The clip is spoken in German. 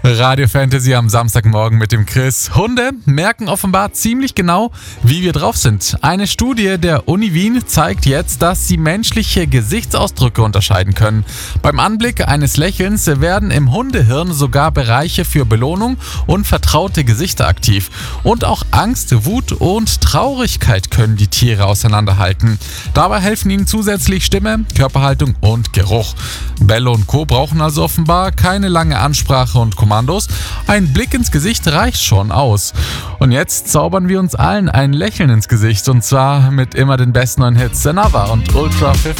Radio Fantasy am Samstagmorgen mit dem Chris. Hunde merken offenbar ziemlich genau, wie wir drauf sind. Eine Studie der Uni Wien zeigt jetzt, dass sie menschliche Gesichtsausdrücke unterscheiden können. Beim Anblick eines Lächelns werden im Hundehirn sogar Bereiche für Belohnung und vertraute Gesichter aktiv. Und auch Angst, Wut und Traurigkeit können die Tiere auseinanderhalten. Dabei helfen ihnen zusätzlich Stimme, Körperhaltung und Geruch. Bello und Co. brauchen also offenbar keine lange Ansprache und Kommandos. Ein Blick ins Gesicht reicht schon aus. Und jetzt zaubern wir uns allen ein Lächeln ins Gesicht. Und zwar mit immer den besten neuen Hits. Another und Ultra 50.